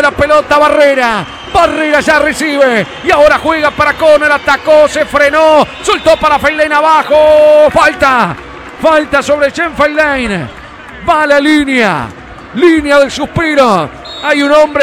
la pelota Barrera. Barrera ya recibe. Y ahora juega para Conner. Atacó, se frenó. Soltó para Fellaini abajo. Falta. Falta sobre Jean Fellaini. Va a la línea. Línea del suspiro. Hay un hombre